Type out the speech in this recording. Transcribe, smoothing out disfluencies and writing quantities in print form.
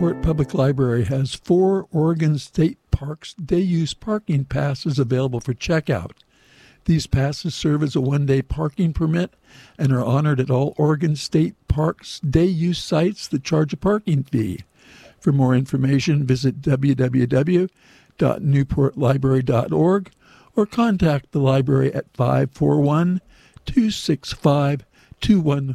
Newport Public Library has 4 Oregon State Parks day-use parking passes available for checkout. These passes serve as a one-day parking permit and are honored at all Oregon State Parks day-use sites that charge a parking fee. For more information, visit www.newportlibrary.org or contact the library at 541-265-2141.